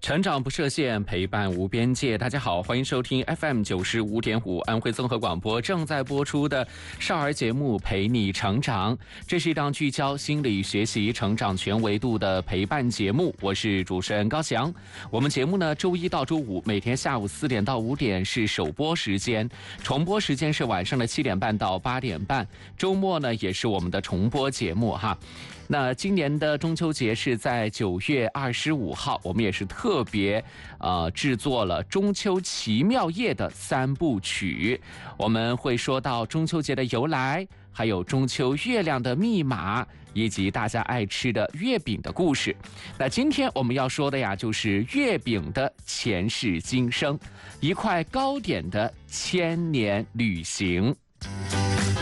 成长不设限，陪伴无边界。大家好，欢迎收听 FM95.5安徽综合广播正在播出的少儿节目《陪你成长》。这是一档聚焦心理学习、成长全维度的陪伴节目。我是主持人高翔。我们节目呢，周一到周五每天下午4点到5点是首播时间，重播时间是晚上的7点半到8点半。周末呢，也是我们的重播节目哈。那今年的中秋节是在9月25号，我们也是特别制作了中秋奇妙夜的3部曲。我们会说到中秋节的由来，还有中秋月亮的密码，以及大家爱吃的月饼的故事。那今天我们要说的呀，就是月饼的前世今生，一块糕点的千年旅行。